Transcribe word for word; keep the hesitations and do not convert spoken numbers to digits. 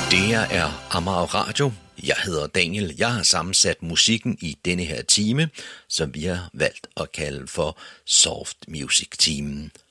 Det her er Amager Radio. Jeg hedder Daniel. Jeg har sammensat musikken i denne her time, som vi har valgt at kalde for Soft Music Teamen.